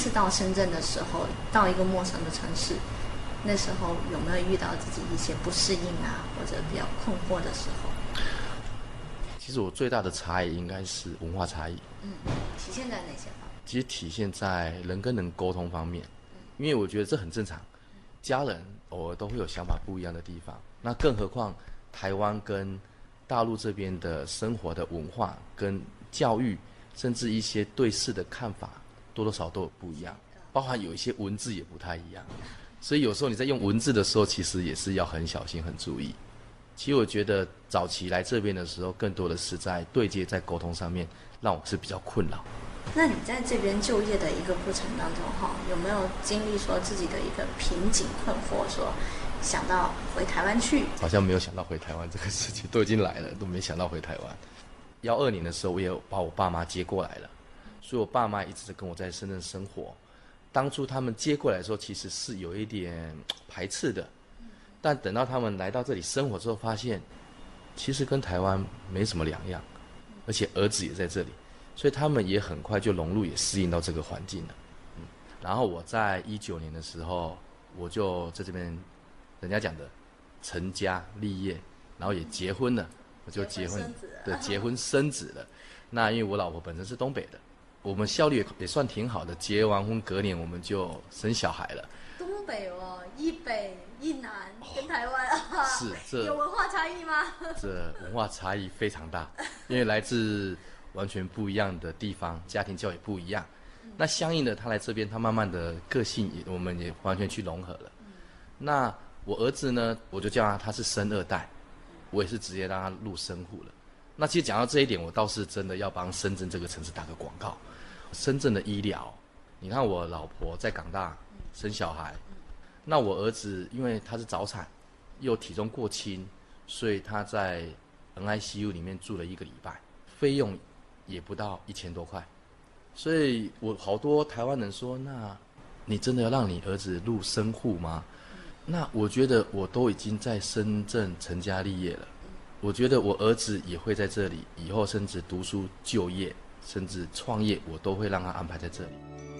次到深圳的时候，到一个陌生的城市，那时候有没有遇到自己一些不适应啊，或者比较困惑的时候？ 其实我最大的差异应该是文化差异。 体现在哪些方面？ 其实体现在人跟人沟通方面，因为我觉得这很正常，家人偶尔都会有想法不一样的地方，那更何况台湾跟大陆这边的生活的文化跟教育，甚至一些对事的看法，多多少少都有不一样，包含有一些文字也不太一样，所以有时候你在用文字的时候，其实也是要很小心、很注意。其实我觉得早期来这边的时候，更多的是在对接、在沟通上面，让我是比较困扰。 那你在这边就业的一个过程当中，有没有经历说自己的一个瓶颈、困惑，说想到回台湾去？ 好像没有想到回台湾这个事情，都已经来了，都没想到回台湾。12年的时候，我也把我爸妈接过来了，所以我爸妈一直跟我在深圳生活。当初他们接过来的时候，其实是有一点排斥的。但等到他们来到这里生活之后，发现其实跟台湾没什么两样，而且儿子也在这里，所以他们也很快就融入，也适应到这个环境了。然后我在19年的时候，我就在这边，人家讲的成家立业，然后也结婚了，我就结婚对，结婚生子了。那因为我老婆本身是东北的，我们效率也算挺好的，结完婚隔年我们就生小孩了。 东北哦，一北一南，跟台湾是这有文化差异吗？ 这文化差异非常大，因为来自完全不一样的地方，家庭教育不一样。那相应的，他来这边，他慢慢的个性我们也完全去融合了。那我儿子呢，我就叫他是生2代，我也是直接让他入生户了。那其实讲到这一点，我倒是真的要帮深圳这个城市打个广告。深圳的医疗，你看我老婆在港大生小孩，那我儿子因为他是早产，又体重过轻，所以他在 NICU 里面住了1个礼拜，费用也不到1000多块。所以我好多台湾人说，那你真的要让你儿子入生户吗？那我觉得我都已经在深圳成家立业了，我觉得我儿子也会在这里，以后甚至读书就业，甚至创业，我都会让他安排在这里。